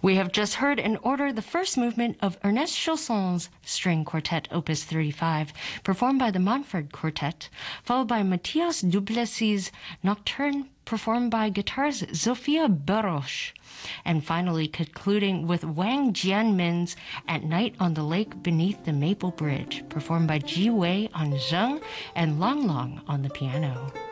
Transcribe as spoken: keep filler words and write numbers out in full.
We have just heard in order the first movement of Ernest Chausson's String Quartet, Opus thirty-five, performed by the Montfort Quartet, followed by Matthias Duplessis' Nocturne, performed by guitarist Sophia Baroche, and finally concluding with Wang Jianmin's At Night on the Lake Beneath the Maple Bridge, performed by Ji Wei on zheng and Lang Lang on the piano.